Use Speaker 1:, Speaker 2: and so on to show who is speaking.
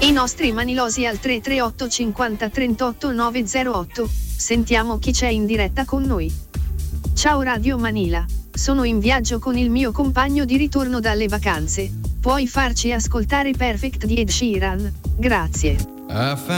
Speaker 1: I nostri manilosi al 338 50 38 908. Sentiamo chi c'è in diretta con noi. Ciao Radio Manila, sono in viaggio con il mio compagno di ritorno dalle vacanze. Puoi farci ascoltare Perfect di Ed Sheeran? Grazie.